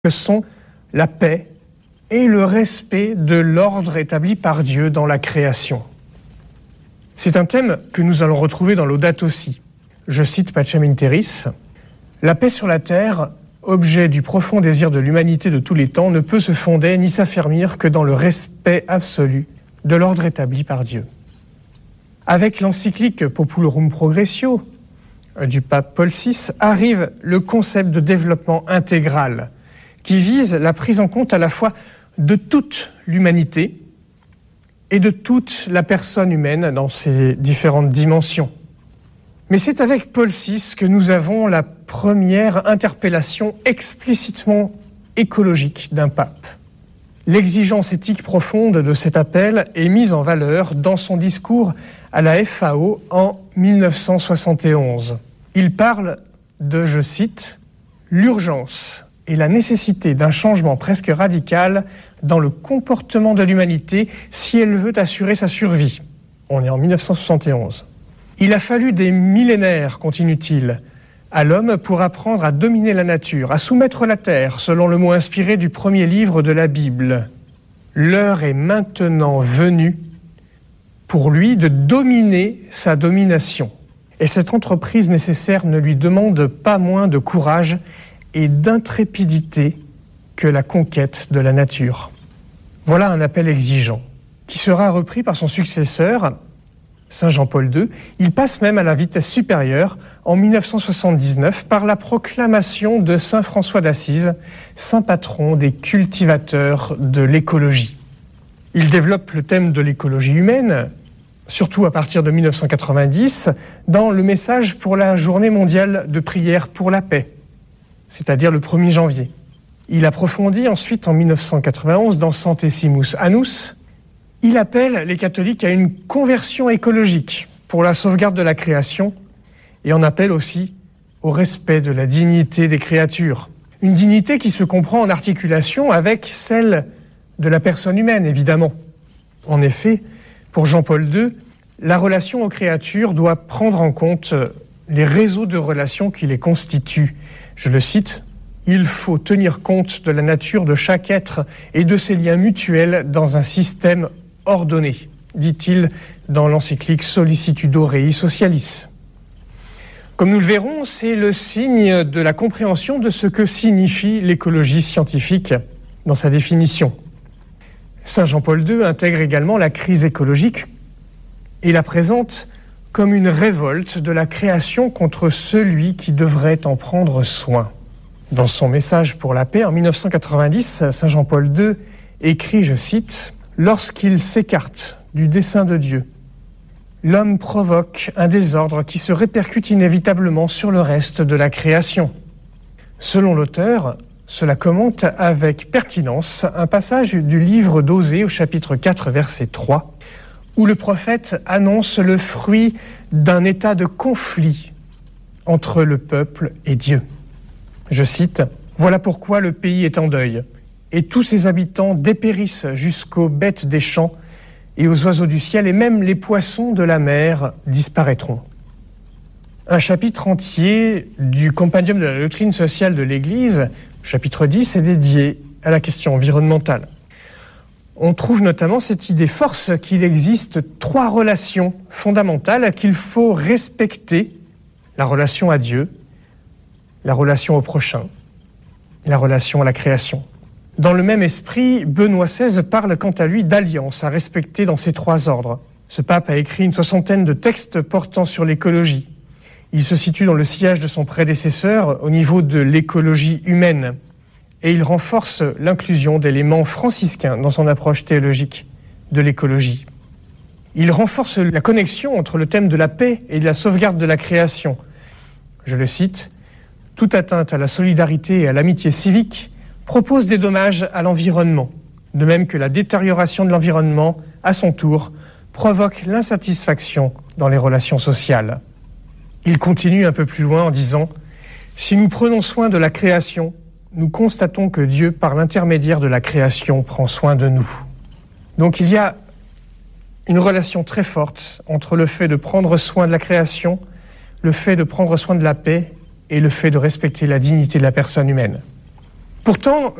que sont la paix et le respect de l'ordre établi par Dieu dans la création. C'est un thème que nous allons retrouver dans Laudato Si. Je cite Pacem in Terris, « La paix sur la terre, objet du profond désir de l'humanité de tous les temps, ne peut se fonder ni s'affermir que dans le respect absolu de l'ordre établi par Dieu. » Avec l'encyclique Populorum Progressio du pape Paul VI, arrive le concept de développement intégral qui vise la prise en compte à la fois de toute l'humanité et de toute la personne humaine dans ses différentes dimensions. Mais c'est avec Paul VI que nous avons la première interpellation explicitement écologique d'un pape. L'exigence éthique profonde de cet appel est mise en valeur dans son discours à la FAO en 1971. Il parle de, je cite, « l'urgence et la nécessité d'un changement presque radical dans le comportement de l'humanité si elle veut assurer sa survie. » On est en 1971. « Il a fallu des millénaires, continue-t-il, à l'homme pour apprendre à dominer la nature, à soumettre la terre, selon le mot inspiré du premier livre de la Bible. L'heure est maintenant venue pour lui de dominer sa domination. Et cette entreprise nécessaire ne lui demande pas moins de courage et d'intrépidité que la conquête de la nature. » Voilà un appel exigeant, qui sera repris par son successeur, Saint Jean-Paul II. Il passe même à la vitesse supérieure en 1979 par la proclamation de Saint François d'Assise, saint patron des cultivateurs de l'écologie. Il développe le thème de l'écologie humaine, surtout à partir de 1990, dans le message pour la Journée mondiale de prière pour la paix, c'est-à-dire le 1er janvier. Il approfondit ensuite en 1991 dans Centesimus Annus. Il appelle les catholiques à une conversion écologique pour la sauvegarde de la création et en appelle aussi au respect de la dignité des créatures. Une dignité qui se comprend en articulation avec celle de la personne humaine, évidemment. En effet, pour Jean-Paul II, la relation aux créatures doit prendre en compte les réseaux de relations qui les constituent. Je le cite, « Il faut tenir compte de la nature de chaque être et de ses liens mutuels dans un système ordonné », dit-il dans l'encyclique Sollicitudo Rei Socialis. Comme nous le verrons, c'est le signe de la compréhension de ce que signifie l'écologie scientifique dans sa définition. Saint Jean-Paul II intègre également la crise écologique et la présente comme une révolte de la création contre celui qui devrait en prendre soin. Dans son message pour la paix en 1990, Saint Jean-Paul II écrit, je cite, « Lorsqu'il s'écarte du dessein de Dieu, l'homme provoque un désordre qui se répercute inévitablement sur le reste de la création. » Selon l'auteur, cela commente avec pertinence un passage du livre d'Osée au chapitre 4, verset 3, où le prophète annonce le fruit d'un état de conflit entre le peuple et Dieu. Je cite, « Voilà pourquoi le pays est en deuil, et tous ses habitants dépérissent jusqu'aux bêtes des champs et aux oiseaux du ciel, et même les poissons de la mer disparaîtront. » Un chapitre entier du Compendium de la doctrine sociale de l'Église, chapitre 10, est dédié à la question environnementale. On trouve notamment cette idée force qu'il existe 3 relations fondamentales qu'il faut respecter, la relation à Dieu, la relation au prochain, et la relation à la création. Dans le même esprit, Benoît XVI parle quant à lui d'alliance à respecter dans ces 3 ordres. Ce pape a écrit une 60aine de textes portant sur l'écologie. Il se situe dans le sillage de son prédécesseur au niveau de l'écologie humaine et il renforce l'inclusion d'éléments franciscains dans son approche théologique de l'écologie. Il renforce la connexion entre le thème de la paix et de la sauvegarde de la création. Je le cite, « Toute atteinte à la solidarité et à l'amitié civique propose des dommages à l'environnement, de même que la détérioration de l'environnement, à son tour, provoque l'insatisfaction dans les relations sociales. » Il continue un peu plus loin en disant « Si nous prenons soin de la création, nous constatons que Dieu, par l'intermédiaire de la création, prend soin de nous. » Donc il y a une relation très forte entre le fait de prendre soin de la création, le fait de prendre soin de la paix et le fait de respecter la dignité de la personne humaine. Pourtant,